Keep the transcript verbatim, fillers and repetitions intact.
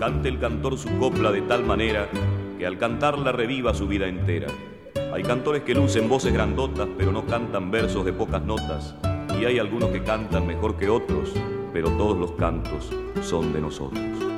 Cante el cantor su copla de tal manera que al cantarla reviva su vida entera. Hay cantores que lucen voces grandotas, pero no cantan versos de pocas notas. Y hay algunos que cantan mejor que otros, pero todos los cantos son de nosotros.